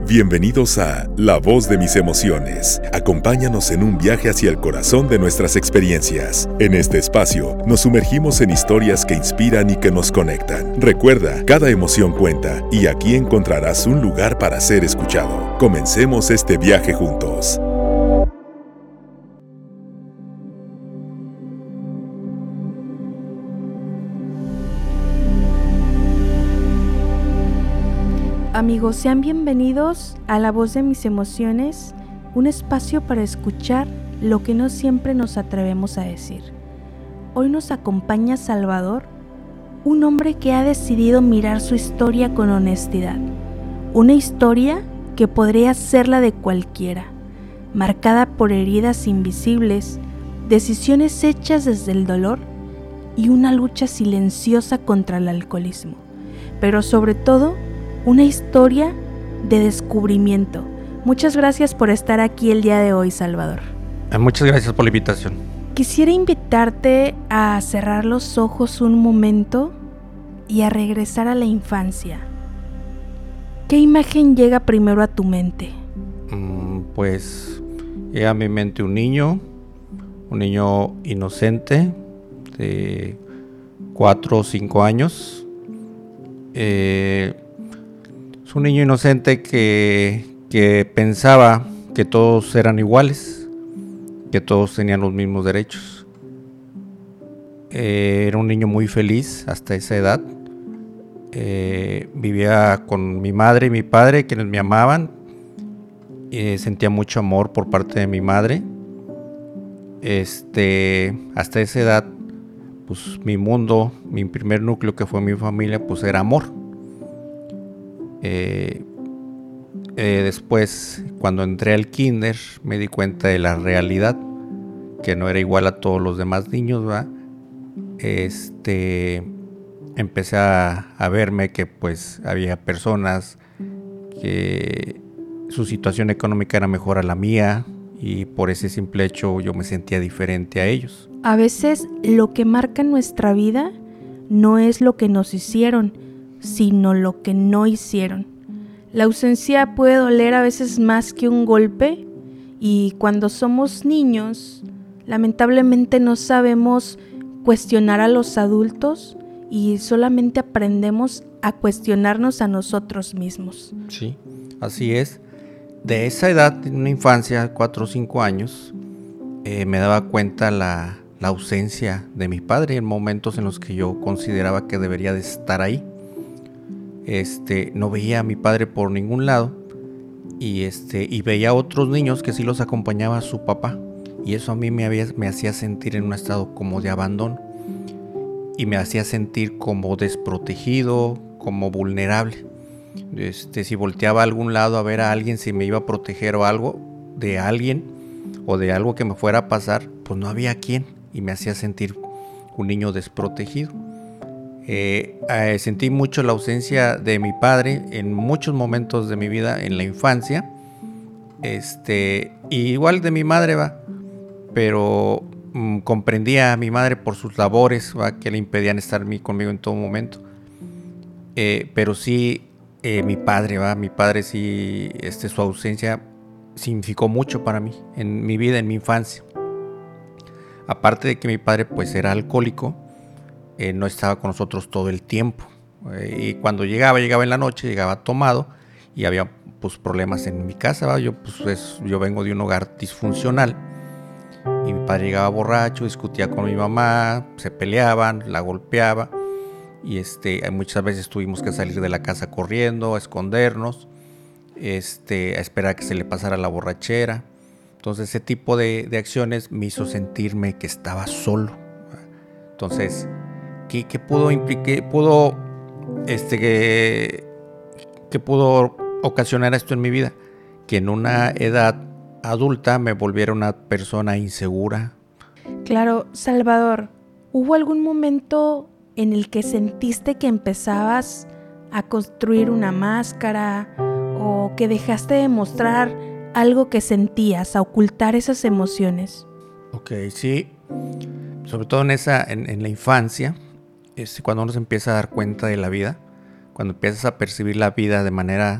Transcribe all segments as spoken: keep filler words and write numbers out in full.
Bienvenidos a La Voz de mis emociones. Acompáñanos en un viaje hacia el corazón de nuestras experiencias. En este espacio nos sumergimos en historias que inspiran y que nos conectan. Recuerda, cada emoción cuenta y aquí encontrarás un lugar para ser escuchado. Comencemos este viaje juntos. Amigos, sean bienvenidos a La Voz de mis emociones, un espacio para escuchar lo que no siempre nos atrevemos a decir. Hoy nos acompaña Salvador, un hombre que ha decidido mirar su historia con honestidad. Una historia que podría ser la de cualquiera, marcada por heridas invisibles, decisiones hechas desde el dolor y una lucha silenciosa contra el alcoholismo. Pero sobre todo, una historia de descubrimiento. Muchas gracias por estar aquí el día de hoy, Salvador. Muchas gracias por la invitación. Quisiera invitarte a cerrar los ojos un momento y a regresar a la infancia. ¿Qué imagen llega primero a tu mente? Mm, pues llega a mi mente un niño, un niño inocente de cuatro o cinco años. Eh... Es un niño inocente que, que pensaba que todos eran iguales, que todos tenían los mismos derechos. Eh, era un niño muy feliz hasta esa edad. Eh, vivía con mi madre y mi padre, quienes me amaban. Eh, sentía mucho amor por parte de mi madre. Este, hasta esa edad, pues mi mundo, mi primer núcleo que fue mi familia, pues era amor. Eh, eh, después, cuando entré al kinder, me di cuenta de la realidad, que no era igual a todos los demás niños, ¿verdad? Este, empecé a, a verme que pues había personas que su situación económica era mejor a la mía y por ese simple hecho yo me sentía diferente a ellos. A veces lo que marca nuestra vida no es lo que nos hicieron, sino lo que no hicieron. La ausencia puede doler a veces más que un golpe y cuando somos niños, lamentablemente no sabemos cuestionar a los adultos y solamente aprendemos a cuestionarnos a nosotros mismos. Sí, así es. De esa edad, en una infancia, cuatro o cinco años, eh, me daba cuenta la, la ausencia de mi padre en momentos en los que yo consideraba que debería de estar ahí. Este, no veía a mi padre por ningún lado y, este, y veía a otros niños que sí los acompañaba a su papá y eso a mí me, había, me hacía sentir en un estado como de abandono y me hacía sentir como desprotegido, como vulnerable. Este, si volteaba a algún lado a ver a alguien, si me iba a proteger o algo de alguien o de algo que me fuera a pasar, pues no había quien y me hacía sentir un niño desprotegido. Eh, eh, sentí mucho la ausencia de mi padre en muchos momentos de mi vida en la infancia, este, y igual de mi madre, va, pero mm, comprendía a mi madre por sus labores, va, que le impedían estar mi, conmigo en todo momento, eh, pero sí eh, mi padre, va, mi padre sí, este, su ausencia significó mucho para mí en mi vida, en mi infancia. Aparte de que mi padre pues era alcohólico, Eh, no estaba con nosotros todo el tiempo eh, y cuando llegaba, llegaba en la noche, llegaba tomado y había pues problemas en mi casa, ¿va? Yo, pues, es, yo vengo de un hogar disfuncional y mi padre llegaba borracho, discutía con mi mamá, se peleaban, la golpeaba y este, muchas veces tuvimos que salir de la casa corriendo, a escondernos, este, a esperar a que se le pasara la borrachera. Entonces ese tipo de, de acciones me hizo sentirme que estaba solo, ¿va? Entonces ¿Qué, qué pudo implicar, pudo, este, que, que pudo ocasionar esto en mi vida? Que en una edad adulta me volviera una persona insegura. Claro, Salvador, ¿hubo algún momento en el que sentiste que empezabas a construir una máscara o que dejaste de mostrar algo que sentías, a ocultar esas emociones? Ok, sí, sobre todo en, esa, en, en la infancia. Es cuando uno se empieza a dar cuenta de la vida, cuando empiezas a percibir la vida de manera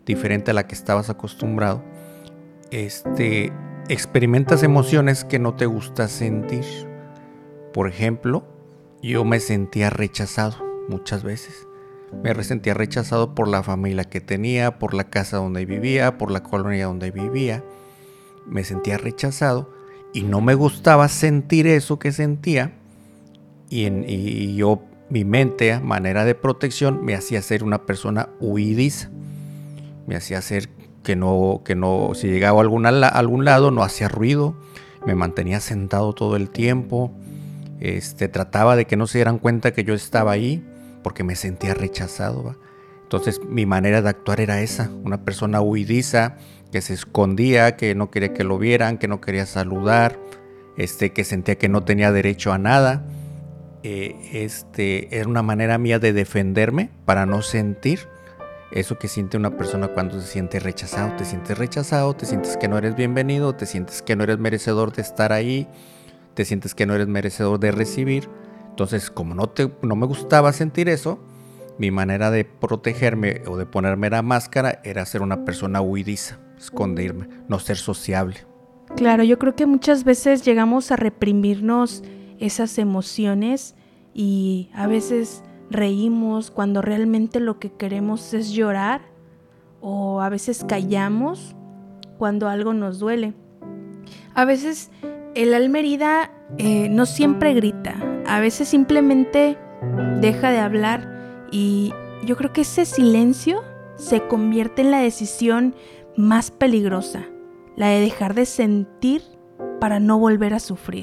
diferente a la que estabas acostumbrado, este, experimentas emociones que no te gusta sentir. Por ejemplo, yo me sentía rechazado muchas veces. Me sentía rechazado por la familia que tenía, por la casa donde vivía, por la colonia donde vivía. Me sentía rechazado y no me gustaba sentir eso que sentía. Y, en, y yo, mi mente, a manera de protección, me hacía ser una persona huidiza. Me hacía ser que no, que no, si llegaba a, alguna, a algún lado, no hacía ruido. Me mantenía sentado todo el tiempo. Este, trataba de que no se dieran cuenta que yo estaba ahí, porque me sentía rechazado, ¿va? Entonces mi manera de actuar era esa, una persona huidiza, que se escondía, que no quería que lo vieran, que no quería saludar, este, que sentía que no tenía derecho a nada. Eh, este, era una manera mía de defenderme para no sentir eso que siente una persona cuando se siente rechazado. Te sientes rechazado, te sientes que no eres bienvenido, te sientes que no eres merecedor de estar ahí, te sientes que no eres merecedor de recibir. Entonces, como no, te, no me gustaba sentir eso, mi manera de protegerme o de ponerme la máscara era ser una persona huidiza, esconderme, no ser sociable. Claro, yo creo que muchas veces llegamos a reprimirnos esas emociones y a veces reímos cuando realmente lo que queremos es llorar, o a veces callamos cuando algo nos duele. A veces el alma herida eh, no siempre grita, a veces simplemente deja de hablar, y yo creo que ese silencio se convierte en la decisión más peligrosa, la de dejar de sentir para no volver a sufrir.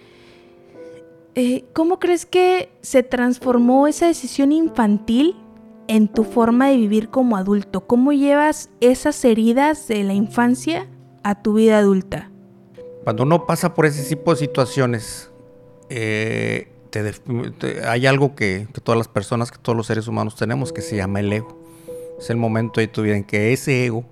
Eh, ¿Cómo crees que se transformó esa decisión infantil en tu forma de vivir como adulto? ¿Cómo llevas esas heridas de la infancia a tu vida adulta? Cuando uno pasa por ese tipo de situaciones, eh, te def- te, hay algo que, que todas las personas, que todos los seres humanos tenemos, que se llama el ego. Es el momento de tu vida en que ese ego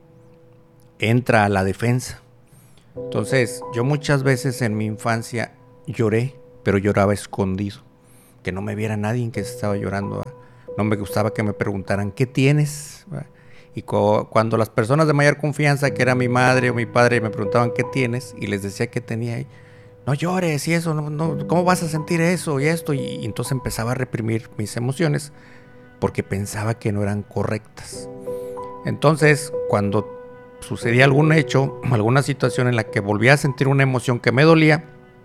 entra a la defensa. Entonces, yo muchas veces en mi infancia lloré, pero lloraba escondido, que no me viera nadie en que estaba llorando, ¿verdad? No me gustaba que me preguntaran, ¿qué tienes? ¿verdad? Y co- cuando las personas de mayor confianza, que era mi madre o mi padre, me preguntaban, ¿qué tienes? Y les decía que tenía ahí, no llores y eso, no, no, ¿cómo vas a sentir eso y esto? Y, y entonces empezaba a reprimir mis emociones porque pensaba que no eran correctas. Entonces, cuando sucedía algún hecho, alguna situación en la que volvía a sentir una emoción que me dolía,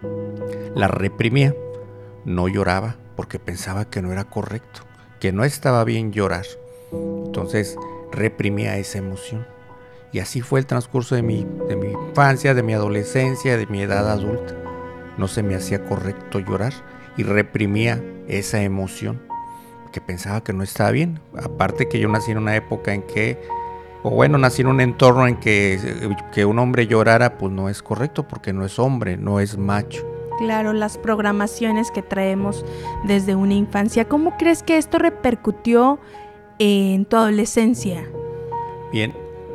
la reprimía, no lloraba porque pensaba que no era correcto, que no estaba bien llorar. Entonces reprimía esa emoción. Y así fue el transcurso de mi, de mi infancia, de mi adolescencia, de mi edad adulta. No se me hacía correcto llorar y reprimía esa emoción, que pensaba que no estaba bien. Aparte que yo nací en una época en que, o bueno, nací en un entorno en que, que un hombre llorara, pues no es correcto porque no es hombre, no es macho. Claro, las programaciones que traemos desde una infancia. ¿Cómo crees que esto repercutió en tu adolescencia? Bien,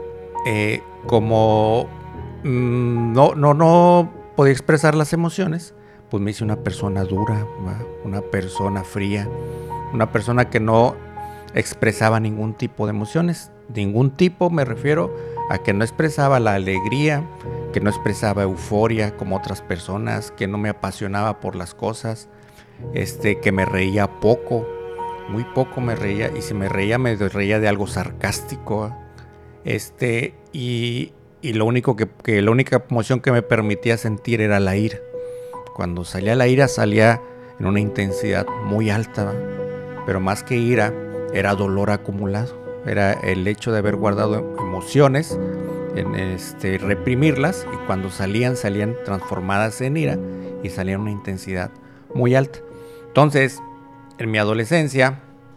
eh, como mmm, no, no, no podía expresar las emociones, pues me hice una persona dura, ¿va? Una persona fría, una persona que no expresaba ningún tipo de emociones. Ningún tipo, me refiero a que no expresaba la alegría, que no expresaba euforia como otras personas, que no me apasionaba por las cosas, este, que me reía poco, muy poco me reía, y si me reía, me reía de algo sarcástico, este, y, y lo único que, que la única emoción que me permitía sentir era la ira. Cuando salía la ira, salía en una intensidad muy alta, pero más que ira, era dolor acumulado, era el hecho de haber guardado emociones, en este, reprimirlas, y cuando salían, salían transformadas en ira y salían una intensidad muy alta. Entonces, en mi adolescencia,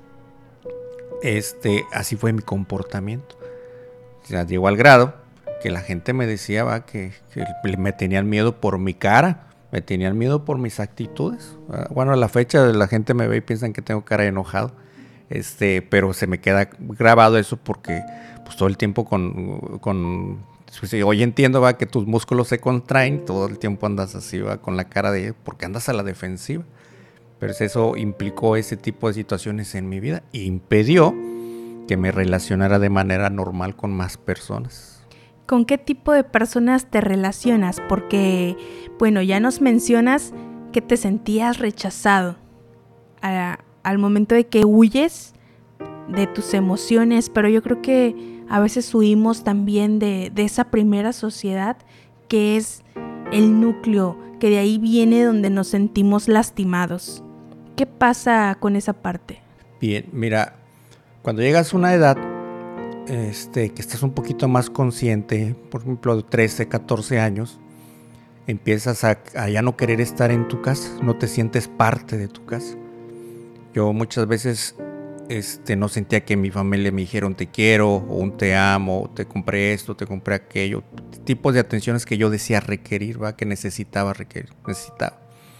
este, así fue mi comportamiento. O sea, llegó al grado que la gente me decía va, que, que me tenían miedo por mi cara, me tenían miedo por mis actitudes. Bueno, a la fecha la gente me ve y piensan que tengo cara de enojado, este, pero se me queda grabado eso porque pues todo el tiempo con, con pues, hoy entiendo va que tus músculos se contraen, todo el tiempo andas así va con la cara de, porque andas a la defensiva. Pero eso implicó ese tipo de situaciones en mi vida e impidió que me relacionara de manera normal con más personas. ¿Con qué tipo de personas te relacionas? Porque, bueno, ya nos mencionas que te sentías rechazado a, al momento de que huyes de tus emociones, pero yo creo que a veces huimos también de, de esa primera sociedad que es el núcleo, que de ahí viene donde nos sentimos lastimados. ¿Qué pasa con esa parte? Bien, mira, cuando llegas a una edad este, que estás un poquito más consciente, por ejemplo, de trece, catorce años, empiezas a, a ya no querer estar en tu casa, no te sientes parte de tu casa. Yo muchas veces este, no sentía que mi familia me dijeron te quiero, o un te amo, te compré esto, te compré aquello, tipos de atenciones que yo decía requerir, ¿va? Que necesitaba requerir, necesitaba.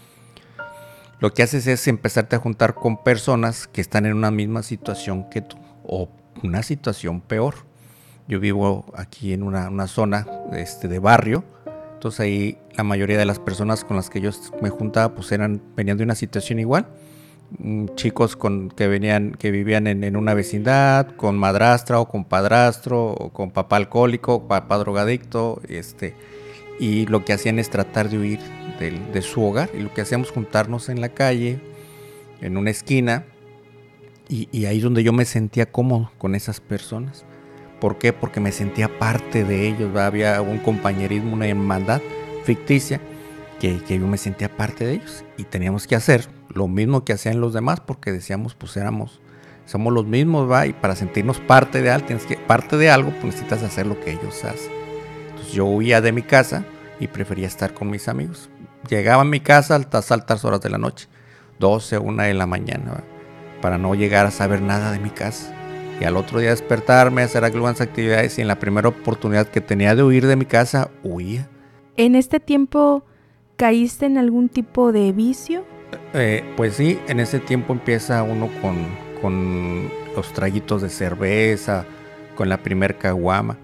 Lo que haces es empezarte a juntar con personas que están en una misma situación que tú, o una situación peor. Yo vivo aquí en una, una zona este, de barrio, entonces ahí la mayoría de las personas con las que yo me juntaba pues eran, venían de una situación igual. Chicos con, que venían, que vivían en, en una vecindad, con madrastra o con padrastro, o con papá alcohólico, papá drogadicto, este, y lo que hacían es tratar de huir de, de su hogar, y lo que hacíamos juntarnos en la calle, en una esquina, y, y ahí es donde yo me sentía cómodo con esas personas. ¿Por qué? Porque me sentía parte de ellos, ¿verdad? Había un compañerismo, una hermandad ficticia, que, que yo me sentía parte de ellos, y teníamos que hacer lo mismo que hacían los demás, porque decíamos, pues éramos, somos los mismos, va, y para sentirnos parte de algo, tienes que, parte de algo, pues necesitas hacer lo que ellos hacen. Entonces yo huía de mi casa y prefería estar con mis amigos. Llegaba a mi casa a altas horas de la noche, doce, una de la mañana, ¿va? Para no llegar a saber nada de mi casa. Y al otro día despertarme, hacer algunas actividades, y en la primera oportunidad que tenía de huir de mi casa, huía. ¿En este tiempo caíste en algún tipo de vicio? Eh, pues sí, en ese tiempo empieza uno con, con los traguitos de cerveza, con la primer caguama.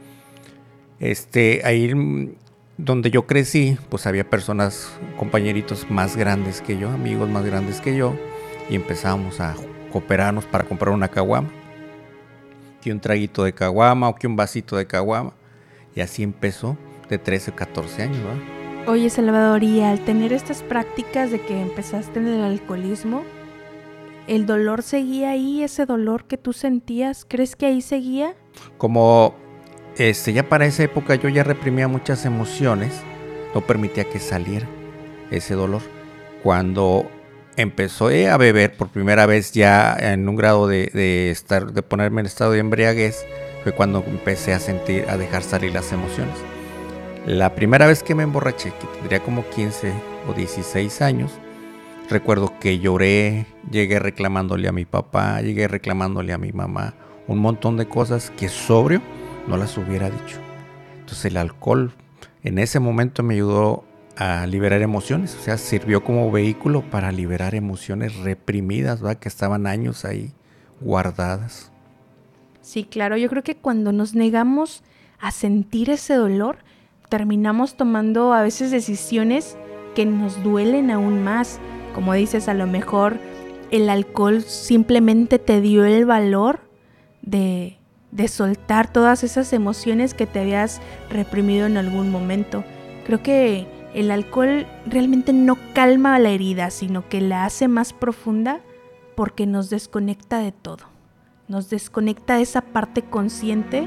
Este, ahí donde yo crecí, pues había personas, compañeritos más grandes que yo, amigos más grandes que yo, y empezábamos a cooperarnos para comprar una caguama, que un traguito de caguama o que un vasito de caguama, y así empezó de trece o catorce años, ¿no? Oye, Salvador, y al tener estas prácticas de que empezaste en el alcoholismo, ¿el dolor seguía ahí, ese dolor que tú sentías? ¿Crees que ahí seguía? Como este, ya para esa época yo ya reprimía muchas emociones, no permitía que saliera ese dolor. Cuando empezó a beber por primera vez, ya en un grado de, de, estar, de ponerme en estado de embriaguez, fue cuando empecé a sentir, a dejar salir las emociones. La primera vez que me emborraché, que tendría como quince o dieciséis años, recuerdo que lloré, llegué reclamándole a mi papá, llegué reclamándole a mi mamá, un montón de cosas que sobrio no las hubiera dicho. Entonces el alcohol en ese momento me ayudó a liberar emociones, o sea, sirvió como vehículo para liberar emociones reprimidas, ¿verdad? Que estaban años ahí guardadas. Sí, claro, yo creo que cuando nos negamos a sentir ese dolor, terminamos tomando a veces decisiones que nos duelen aún más. Como dices, a lo mejor el alcohol simplemente te dio el valor de, de soltar todas esas emociones que te habías reprimido en algún momento. Creo que el alcohol realmente no calma la herida, sino que la hace más profunda porque nos desconecta de todo. Nos desconecta de esa parte consciente,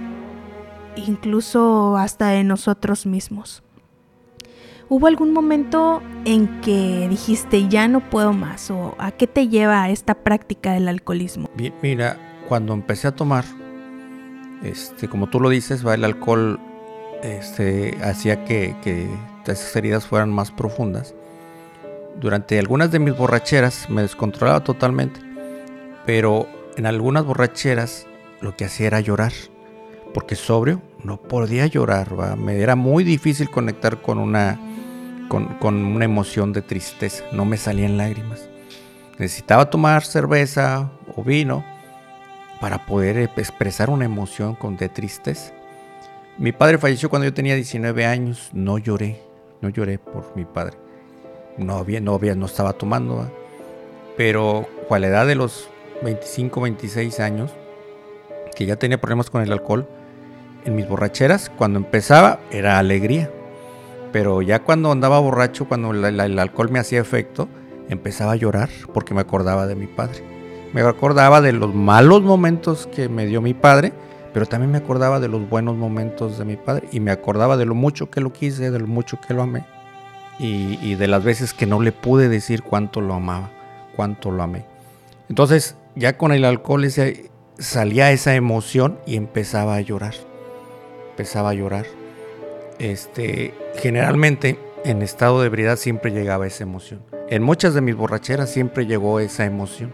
incluso hasta de nosotros mismos. ¿Hubo algún momento en que dijiste ya no puedo más? ¿O a qué te lleva esta práctica del alcoholismo? Bien, mira, cuando empecé a tomar, este, como tú lo dices, va, el alcohol este, hacía que, que esas heridas fueran más profundas. Durante algunas de mis borracheras me descontrolaba totalmente, pero en algunas borracheras lo que hacía era llorar. Porque sobrio no podía llorar, ¿va? Me era muy difícil conectar con una, con, con una emoción de tristeza, no me salían lágrimas. Necesitaba tomar cerveza o vino para poder expresar una emoción con, de tristeza. Mi padre falleció cuando yo tenía diecinueve años, no lloré, no lloré por mi padre. No había, no había, no estaba tomando, ¿va? Pero a la edad de los veinticinco, veintiséis años, que ya tenía problemas con el alcohol, en mis borracheras, cuando empezaba, era alegría. Pero ya cuando andaba borracho, cuando la, la, el alcohol me hacía efecto, empezaba a llorar porque me acordaba de mi padre. Me acordaba de los malos momentos que me dio mi padre, pero también me acordaba de los buenos momentos de mi padre. Y me acordaba de lo mucho que lo quise, de lo mucho que lo amé. Y, y de las veces que no le pude decir cuánto lo amaba, cuánto lo amé. Entonces, ya con el alcohol ese, salía esa emoción y empezaba a llorar. Empezaba a llorar. Este, generalmente, en estado de ebriedad siempre llegaba esa emoción. En muchas de mis borracheras siempre llegó esa emoción.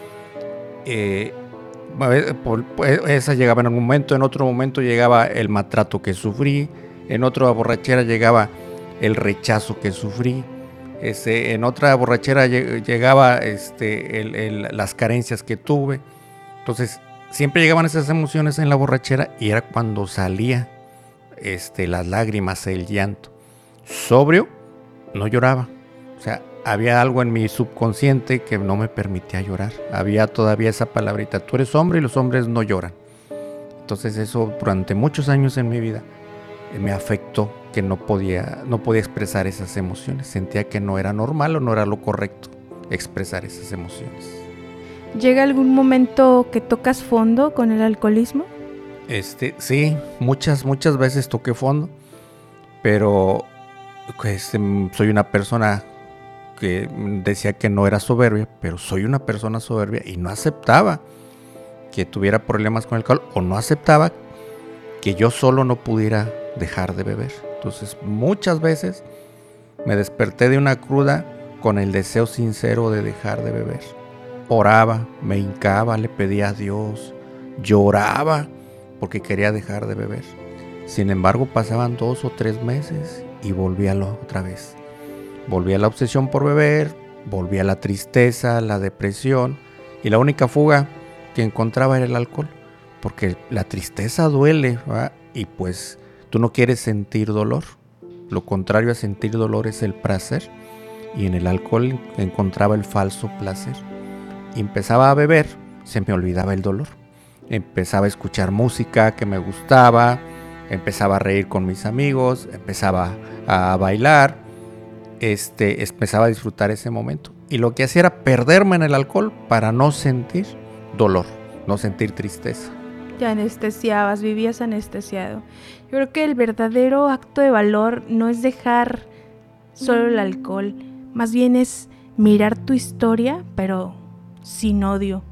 Eh, esa llegaba en un momento, en otro momento llegaba el maltrato que sufrí, en otra borrachera llegaba el rechazo que sufrí, este, en otra borrachera llegaba este, el, el, las carencias que tuve. Entonces siempre llegaban esas emociones en la borrachera y era cuando salía este, las lágrimas, el llanto. Sobrio no lloraba, o sea, había algo en mi subconsciente que no me permitía llorar. Había todavía esa palabrita, tú eres hombre y los hombres no lloran. Entonces eso durante muchos años en mi vida me afectó, que no podía, no podía expresar esas emociones. Sentía que no era normal o no era lo correcto expresar esas emociones. ¿Llega algún momento que tocas fondo con el alcoholismo? Este, sí, muchas, muchas veces toqué fondo, pero pues, soy una persona que decía que no era soberbia, pero soy una persona soberbia y no aceptaba que tuviera problemas con el alcohol, o no aceptaba que yo solo no pudiera dejar de beber. Entonces muchas veces me desperté de una cruda con el deseo sincero de dejar de beber. Oraba, me hincaba, le pedía a Dios, lloraba porque quería dejar de beber. Sin embargo, pasaban dos o tres meses y volvía otra vez. Volvía la obsesión por beber, volvía la tristeza, la depresión, y la única fuga que encontraba era el alcohol, porque la tristeza duele, ¿verdad? Y pues tú no quieres sentir dolor. Lo contrario a sentir dolor es el placer, y en el alcohol encontraba el falso placer. Y empezaba a beber, se me olvidaba el dolor. Empezaba a escuchar música que me gustaba, empezaba a reír con mis amigos, empezaba a bailar, este, empezaba a disfrutar ese momento. Y lo que hacía era perderme en el alcohol para no sentir dolor, no sentir tristeza. Te anestesiabas, vivías anestesiado. Yo creo que el verdadero acto de valor no es dejar solo el alcohol, más bien es mirar tu historia, pero sin odio,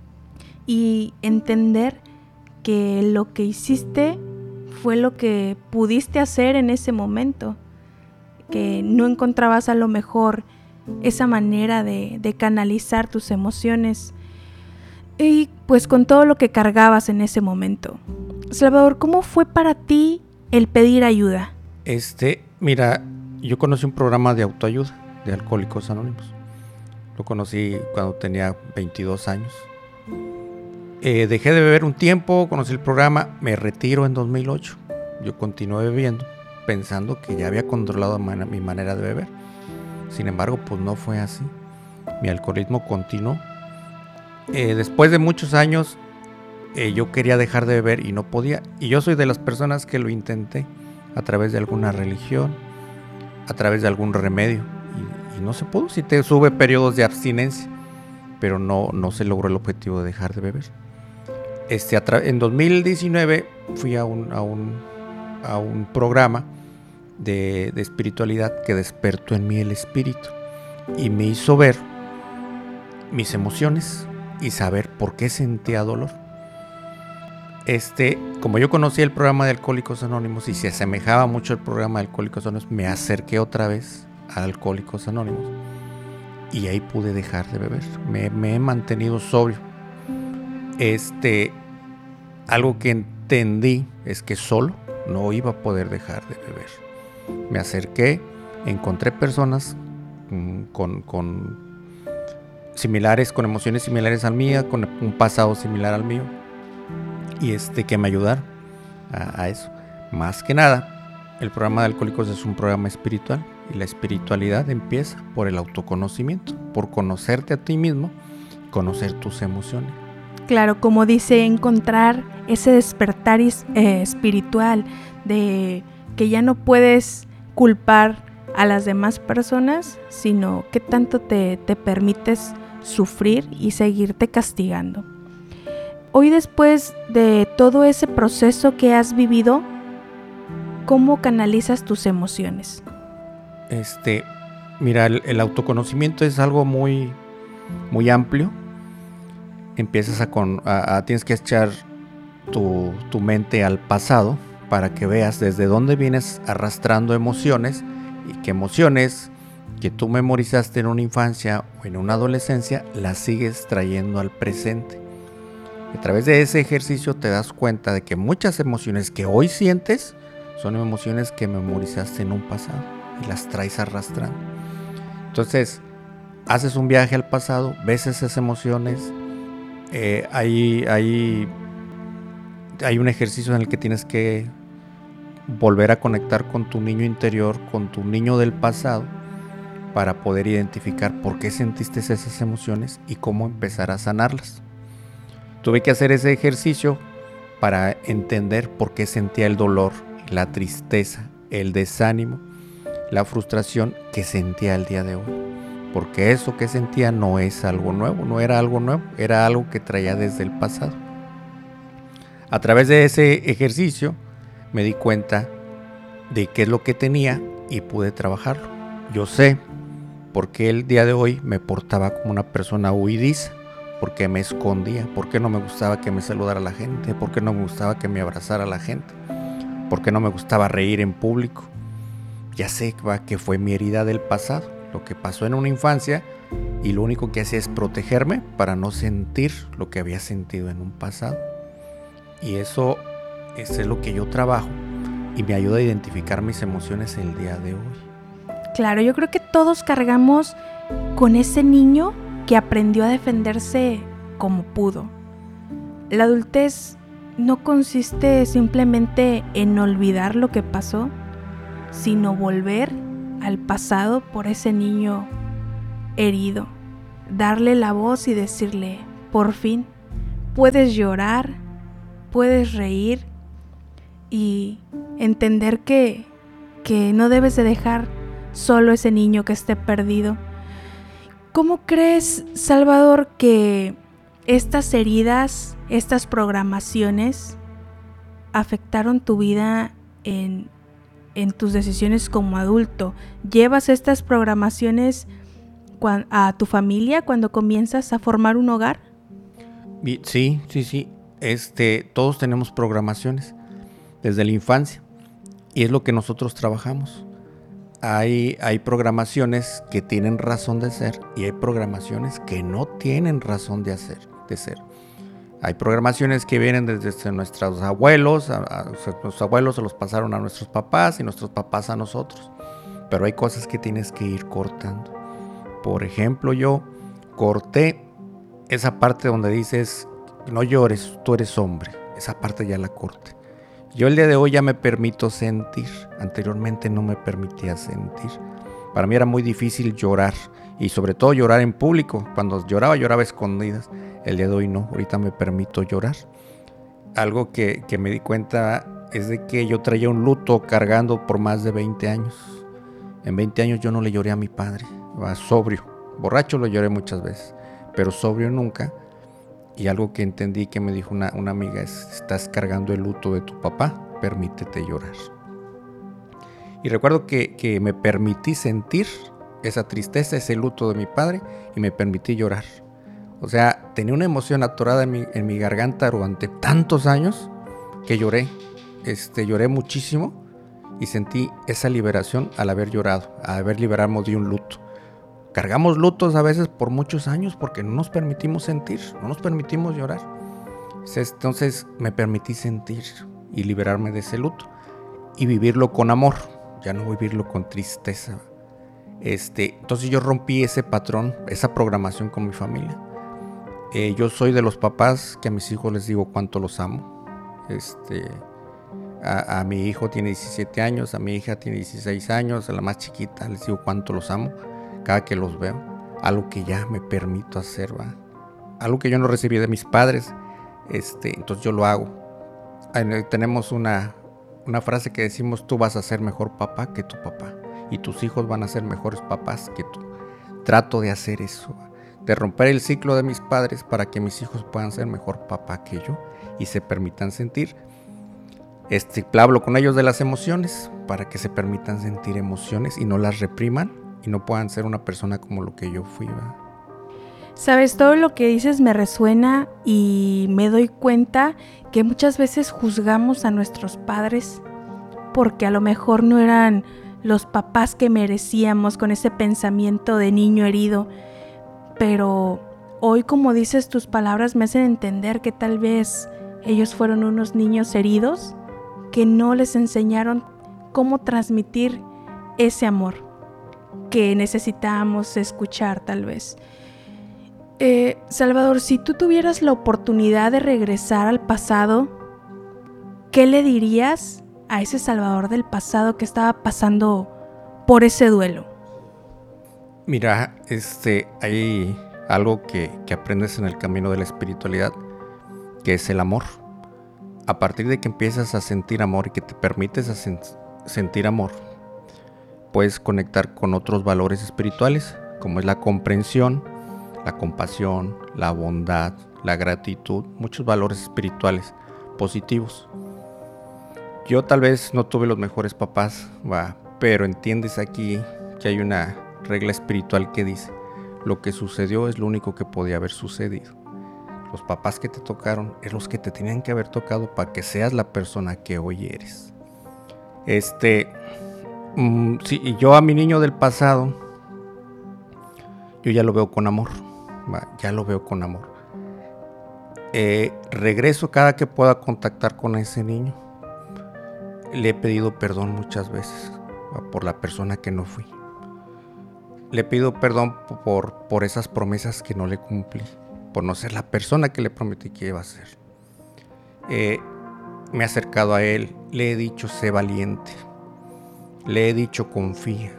y entender que lo que hiciste fue lo que pudiste hacer en ese momento, que no encontrabas a lo mejor esa manera de, de canalizar tus emociones, y pues con todo lo que cargabas en ese momento. Salvador, ¿cómo fue para ti el pedir ayuda? Este, mira, yo conocí un programa de autoayuda de Alcohólicos Anónimos. Lo conocí cuando tenía veintidós años. Eh, dejé de beber un tiempo, conocí el programa, me retiro en dos mil ocho. Yo continué bebiendo, pensando que ya había controlado man- mi manera de beber. Sin embargo, pues no fue así. Mi alcoholismo continuó. Eh, después de muchos años, eh, yo quería dejar de beber y no podía. Y yo soy de las personas que lo intenté a través de alguna religión, a través de algún remedio. Y, y no se pudo. Sí te sube periodos de abstinencia, pero no, no se logró el objetivo de dejar de beber. Este, a tra- en dos mil diecinueve fui a un, a un, a un programa de, de espiritualidad que despertó en mí el espíritu y me hizo ver mis emociones y saber por qué sentía dolor. Este, como yo conocía el programa de Alcohólicos Anónimos y se asemejaba mucho al programa de Alcohólicos Anónimos, me acerqué otra vez a Alcohólicos Anónimos y ahí pude dejar de beber. Me, me he mantenido sobrio. Este, algo que entendí es que solo no iba a poder dejar de beber. Me acerqué, encontré personas mmm, con, con similares, con emociones similares al mío, con un pasado similar al mío, y este, que me ayudaron a, a eso. Más que nada, el programa de Alcohólicos es un programa espiritual, y la espiritualidad empieza por el autoconocimiento, por conocerte a ti mismo, conocer tus emociones. Claro, como dice, encontrar ese despertar is- eh, espiritual de que ya no puedes culpar a las demás personas, sino que tanto te, te permites sufrir y seguirte castigando. Hoy, después de todo ese proceso que has vivido, ¿cómo canalizas tus emociones? Este, mira, el, el autoconocimiento es algo muy, muy amplio. Empiezas a, con, a, a tienes que echar tu, tu mente al pasado para que veas desde dónde vienes arrastrando emociones y qué emociones que tú memorizaste en una infancia o en una adolescencia las sigues trayendo al presente. A través de ese ejercicio te das cuenta de que muchas emociones que hoy sientes son emociones que memorizaste en un pasado y las traes arrastrando. Entonces, haces un viaje al pasado, ves esas emociones, eh, hay, hay, hay un ejercicio en el que tienes que volver a conectar con tu niño interior, con tu niño del pasado, para poder identificar por qué sentiste esas emociones y cómo empezar a sanarlas. Tuve que hacer ese ejercicio para entender por qué sentía el dolor, la tristeza, el desánimo, la frustración que sentía el día de hoy. Porque eso que sentía no es algo nuevo, no era algo nuevo, era algo que traía desde el pasado. A través de ese ejercicio me di cuenta de qué es lo que tenía y pude trabajarlo. Yo sé por qué el día de hoy me portaba como una persona huidiza. ¿Por qué me escondía? ¿Por qué no me gustaba que me saludara la gente? ¿Por qué no me gustaba que me abrazara la gente? ¿Por qué no me gustaba reír en público? Ya sé que fue mi herida del pasado, lo que pasó en una infancia, y lo único que hacía es protegerme para no sentir lo que había sentido en un pasado. Y eso, eso es lo que yo trabajo y me ayuda a identificar mis emociones el día de hoy. Claro, yo creo que todos cargamos con ese niño que aprendió a defenderse como pudo. La adultez no consiste simplemente en olvidar lo que pasó, sino volver al pasado por ese niño herido, darle la voz y decirle, por fin, puedes llorar, puedes reír y entender que, que no debes de dejar solo ese niño que esté perdido. ¿Cómo crees, Salvador, que estas heridas, estas programaciones afectaron tu vida en, en tus decisiones como adulto? ¿Llevas estas programaciones cuan, a tu familia cuando comienzas a formar un hogar? Sí, sí, sí. Este, todos tenemos programaciones desde la infancia y es lo que nosotros trabajamos. Hay, hay programaciones que tienen razón de ser y hay programaciones que no tienen razón de, hacer, de ser. Hay programaciones que vienen desde nuestros abuelos, a, a, nuestros abuelos se los pasaron a nuestros papás y nuestros papás a nosotros. Pero hay cosas que tienes que ir cortando. Por ejemplo, yo corté esa parte donde dices, no llores, tú eres hombre. Esa parte ya la corté. Yo el día de hoy ya me permito sentir. Anteriormente no me permitía sentir. Para mí era muy difícil llorar. Y sobre todo llorar en público. Cuando lloraba, lloraba a escondidas. El día de hoy no. Ahorita me permito llorar. Algo que, que me di cuenta es de que yo traía un luto cargando por más de veinte años. En veinte años yo no le lloré a mi padre. Sobrio. Borracho lo lloré muchas veces. Pero sobrio nunca. Y algo que entendí que me dijo una, una amiga es, estás cargando el luto de tu papá, permítete llorar. Y recuerdo que, que me permití sentir esa tristeza, ese luto de mi padre y me permití llorar. O sea, tenía una emoción atorada en mi, en mi garganta durante tantos años que lloré. Este, lloré muchísimo y sentí esa liberación al haber llorado, al haber liberado de un luto. Cargamos lutos a veces por muchos años porque no nos permitimos sentir, no nos permitimos llorar. Entonces me permití sentir y liberarme de ese luto y vivirlo con amor, ya no vivirlo con tristeza. Este, entonces yo rompí ese patrón, esa programación con mi familia. Eh, yo soy de los papás que a mis hijos les digo cuánto los amo. Este, a, a mi hijo tiene diecisiete años, a mi hija tiene dieciséis años, a la más chiquita les digo cuánto los amo. Cada que los veo, algo que ya me permito hacer, ¿va? Algo que yo no recibí de mis padres, Este, entonces yo lo hago. Tenemos una, una frase que decimos: tú vas a ser mejor papá que tu papá y tus hijos van a ser mejores papás que tú. Trato de hacer eso, de romper el ciclo de mis padres para que mis hijos puedan ser mejor papá que yo y se permitan sentir. Este, hablo con ellos de las emociones para que se permitan sentir emociones y no las repriman y no puedan ser una persona como lo que yo fui, ¿verdad? Sabes, todo lo que dices me resuena y me doy cuenta que muchas veces juzgamos a nuestros padres porque a lo mejor no eran los papás que merecíamos, con ese pensamiento de niño herido. Pero hoy, como dices, tus palabras me hacen entender que tal vez ellos fueron unos niños heridos que no les enseñaron cómo transmitir ese amor que necesitábamos escuchar tal vez. Eh, Salvador, si tú tuvieras la oportunidad de regresar al pasado, ¿qué le dirías a ese Salvador del pasado que estaba pasando por ese duelo? Mira, este, hay algo que, que aprendes en el camino de la espiritualidad, que es el amor. A partir de que empiezas a sentir amor y que te permites a sen- sentir amor, puedes conectar con otros valores espirituales, como es la comprensión, la compasión, la bondad, la gratitud, muchos valores espirituales positivos. Yo tal vez no tuve los mejores papás, va, pero entiendes aquí que hay una regla espiritual que dice: lo que sucedió es lo único que podía haber sucedido. Los papás que te tocaron es los que te tenían que haber tocado para que seas la persona que hoy eres. Este, mmm, sí, yo a mi niño del pasado, yo ya lo veo con amor. Ya lo veo con amor. Eh, regreso cada que pueda contactar con ese niño. Le he pedido perdón muchas veces por la persona que no fui. Le pido perdón por, por esas promesas que no le cumplí, por no ser la persona que le prometí que iba a ser. Eh, me he acercado a él, le he dicho: sé valiente. Le he dicho: confía.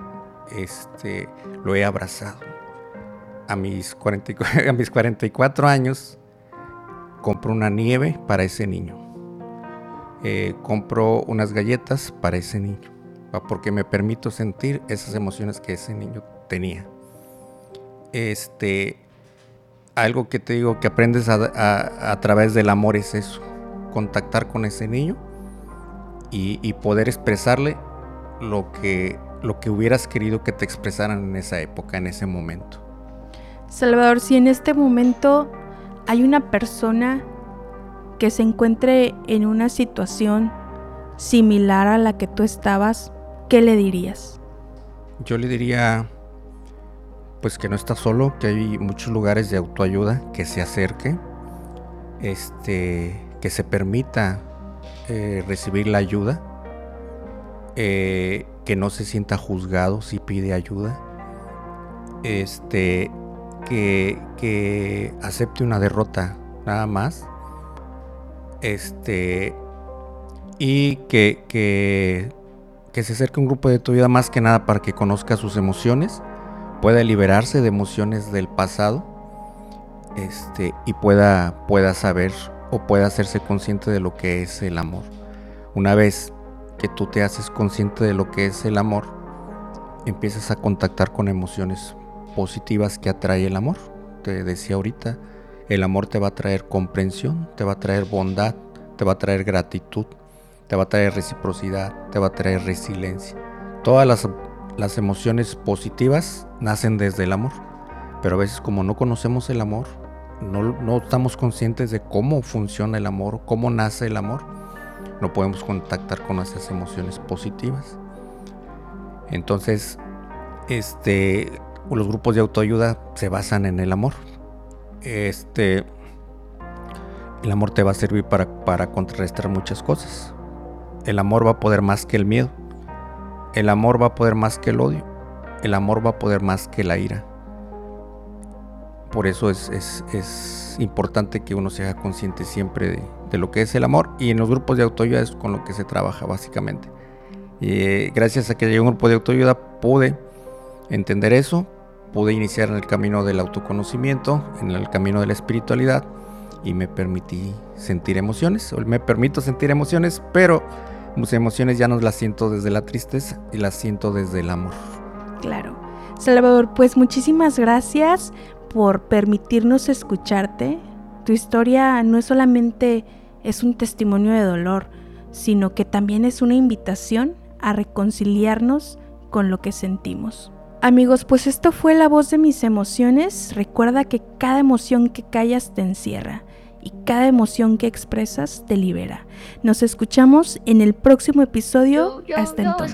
Este, lo he abrazado. A mis, cuarenta, a mis cuarenta y cuatro años compro una nieve para ese niño. Eh, compro unas galletas para ese niño, porque me permito sentir esas emociones que ese niño tenía. Este, algo que te digo que aprendes a, a, a través del amor es eso: contactar con ese niño y, y poder expresarle lo que, lo que hubieras querido que te expresaran en esa época, en ese momento. Salvador, si en este momento hay una persona que se encuentre en una situación similar a la que tú estabas, ¿qué le dirías? Yo le diría pues que no está solo, que hay muchos lugares de autoayuda, que se acerque, este, que se permita eh, recibir la ayuda, eh, que no se sienta juzgado si pide ayuda, este, que, que acepte una derrota nada más, este, y que, que, que se acerque a un grupo de autoayuda más que nada para que conozca sus emociones, pueda liberarse de emociones del pasado, este, y pueda, pueda saber o pueda hacerse consciente de lo que es el amor. Una vez que tú te haces consciente de lo que es el amor, empiezas a contactar con emociones positivas que atrae el amor. Te decía ahorita, el amor te va a traer comprensión, te va a traer bondad, te va a traer gratitud, te va a traer reciprocidad, te va a traer resiliencia. Todas las, las emociones positivas nacen desde el amor, pero a veces como no conocemos el amor, no, no estamos conscientes de cómo funciona el amor, cómo nace el amor, no podemos contactar con esas emociones positivas. Entonces, este, los grupos de autoayuda se basan en el amor. Este, el amor te va a servir para, para contrarrestar muchas cosas. El amor va a poder más que el miedo. El amor va a poder más que el odio. El amor va a poder más que la ira. Por eso es, es, es importante que uno se haga consciente siempre de, de lo que es el amor. Y en los grupos de autoayuda es con lo que se trabaja básicamente. Y eh, gracias a que llegué a un grupo de autoayuda pude entender eso. Pude iniciar en el camino del autoconocimiento, en el camino de la espiritualidad. y me permití sentir emociones, o me permito sentir emociones, pero mis emociones ya no las siento desde la tristeza y las siento desde el amor. Claro. Salvador, pues muchísimas gracias por permitirnos escucharte. Tu historia no es solamente es un testimonio de dolor, sino que también es una invitación a reconciliarnos con lo que sentimos. Amigos, pues esto fue La Voz de Mis Emociones. Recuerda que cada emoción que callas te encierra y cada emoción que expresas te libera. Nos escuchamos en el próximo episodio. Hasta entonces.